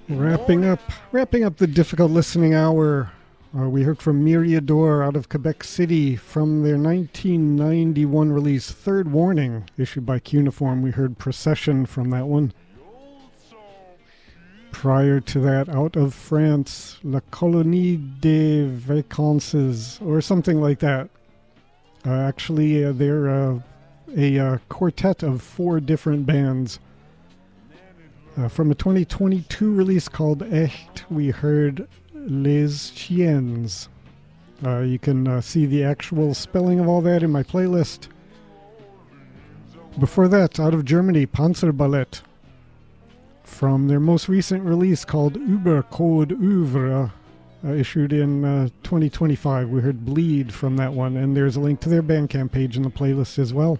Wrapping up the difficult listening hour. We heard from Myriador out of Quebec City from their 1991 release, Third Warning, issued by Cuneiform. We heard Procession from that one. Prior to that, out of France, La Colonie des Vacances, or something like that. They're a quartet of 4 different bands. From a 2022 release called Echt, we heard Les Chiens. You can see the actual spelling of all that in my playlist. Before that, out of Germany, Panzerballett. From their most recent release called Übercode Oeuvre, issued in 2025, we heard Bleed from that one, and there's a link to their Bandcamp page in the playlist as well.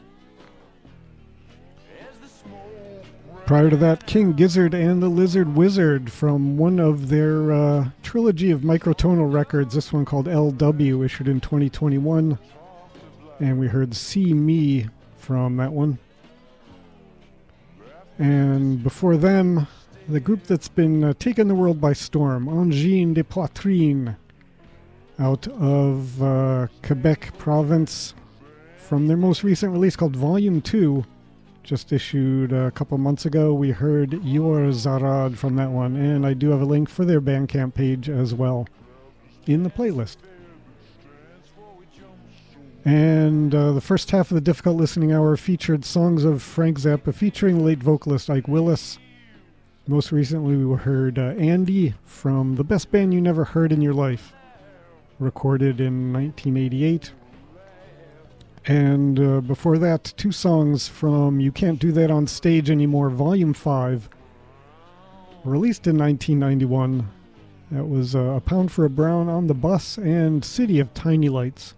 Prior to that, King Gizzard and the Lizard Wizard from one of their trilogy of microtonal records, this one called LW, issued in 2021. And we heard See Me from that one. And before them, the group that's been taking the world by storm, Angine de Poitrine, out of Quebec province, from their most recent release called Volume 2. Just issued a couple months ago. We heard Yor Zarad from that one, and I do have a link for their Bandcamp page as well in the playlist. And the first half of the Difficult Listening Hour featured songs of Frank Zappa featuring late vocalist Ike Willis. Most recently we heard Andy from The Best Band You Never Heard in Your Life, recorded in 1988. And before that, 2 songs from You Can't Do That on Stage Anymore, Volume 5, released in 1991. That was A Pound for a Brown on the Bus and City of Tiny Lights.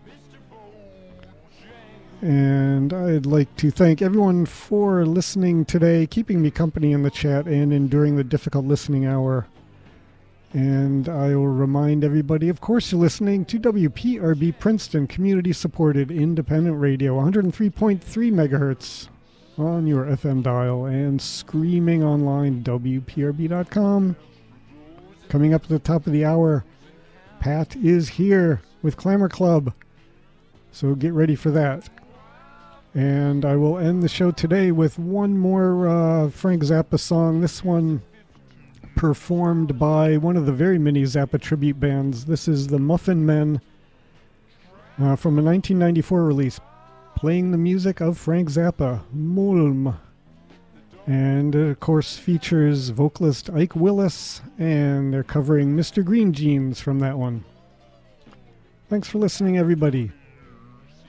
And I'd like to thank everyone for listening today, keeping me company in the chat and enduring the difficult listening hour. And I will remind everybody, of course, you're listening to WPRB Princeton, community-supported independent radio, 103.3 megahertz on your FM dial, and streaming online, WPRB.com. Coming up at the top of the hour, Pat is here with Clamor Club, so get ready for that. And I will end the show today with one more Frank Zappa song, this one performed by one of the very many Zappa tribute bands. This is the Muffin Men from a 1994 release, playing the music of Frank Zappa, Mulm. And it, of course, features vocalist Ike Willis, and they're covering Mr. Green Jeans from that one. Thanks for listening, everybody.